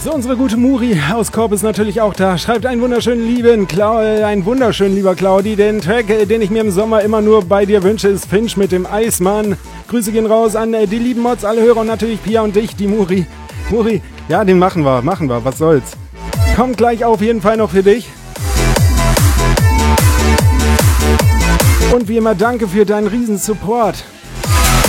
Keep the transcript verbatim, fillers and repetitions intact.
So, unsere gute Muri aus Korb ist natürlich auch da. Schreibt einen wunderschönen lieben Clau äh, einen wunderschönen lieber Claudi. Den Track, äh, den ich mir im Sommer immer nur bei dir wünsche, ist Finch mit dem Eismann. Grüße gehen raus an äh, die lieben Mods, alle Hörer und natürlich Pia und dich, die Muri. Muri, ja, den machen wir, machen wir, was soll's. Kommt gleich auf jeden Fall noch für dich. Und wie immer, danke für deinen riesen Support.